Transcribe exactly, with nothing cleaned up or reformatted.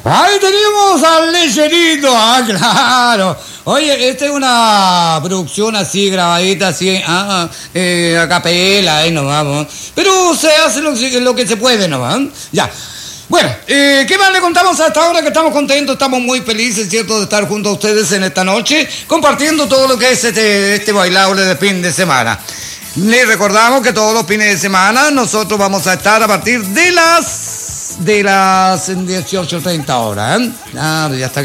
Ahí tenemos al lecherito, ah, claro. Oye, esta es una producción así, grabadita, así, ah, eh, a capela, ahí nos vamos. Pero se hace lo, lo que se puede nomás. Ya. Bueno, eh, ¿qué más le contamos hasta ahora? Que estamos contentos, estamos muy felices, ¿cierto?, de estar junto a ustedes en esta noche, compartiendo todo lo que es este, este bailable de fin de semana. Les recordamos que todos los fines de semana nosotros vamos a estar a partir de las de las dieciocho treinta horas, ¿eh? Ah, ya está.